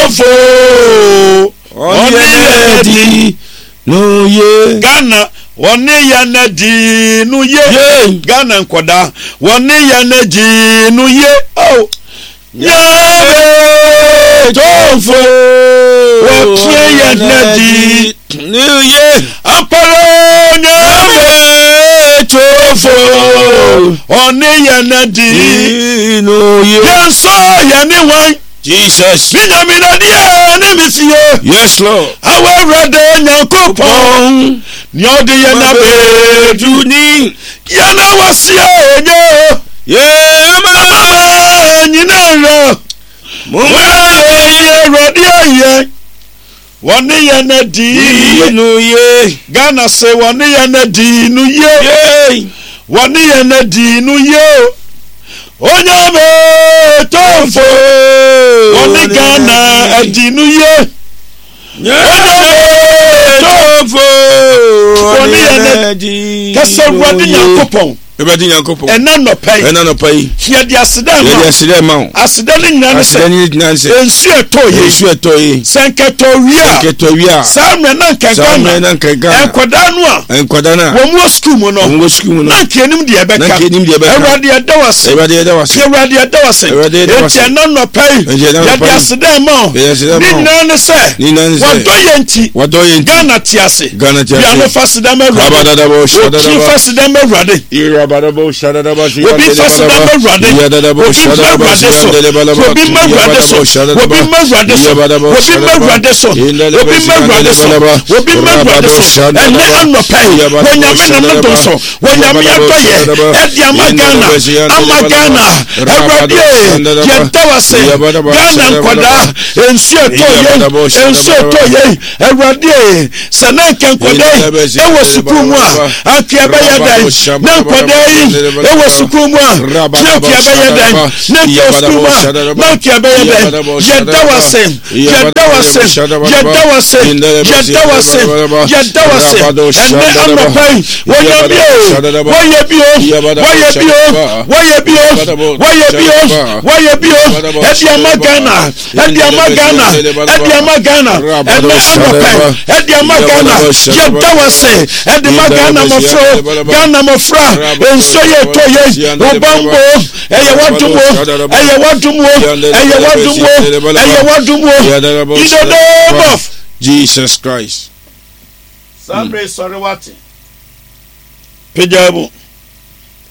tofo oniyedi no ye Ghana oniyedi no ye Ghana nkoda oniyedi no ye oh Yabe tofo oniyedi no ye aparo Yabe tofo oniyedi no ye Yanso yaniwan Jesus. Benjamin Adia Nemifie. Yes, Lord. Our brother Nyakopon. Nyodi yana beduni. Yana wasia enyo. Yeah, mama. Nyinara. Mumwe radia ye. Wani yana di no ye. Ghana say wani yana di no ye. Wani yana di no ye. Onyame tofo oni Ghana adinu ye Onyame tofo oni ene kasa wadi Nyankopon ebedi Nyankopon ena no pai hia di asida ma asida ni nyane se ensu etoye senketowia samre na nkegana enkoda na wo mu school mu no na kenim de ebeka Ewrade adawase ena no pai ya di asida ma ni nyane se wadoye nti Ghana tiase ya no fasida ma Ewrade Badabo Shadaba ewo sukumu kia bayada na sukumu kia bayada yadawase ene amapai wayebio ediamagana ene amapai ediamagana yadawase edimagana mofra ensoye toye obambo eye wadumo in the name of Jesus Christ. Somebody sorry what? Pejabu.